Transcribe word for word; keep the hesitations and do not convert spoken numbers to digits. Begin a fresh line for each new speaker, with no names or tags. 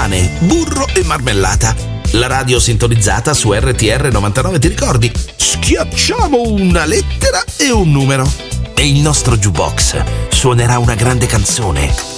pane, burro e marmellata. La radio sintonizzata su R T R novantanove, ti ricordi? Schiacciamo una lettera e un numero e il nostro jukebox suonerà una grande canzone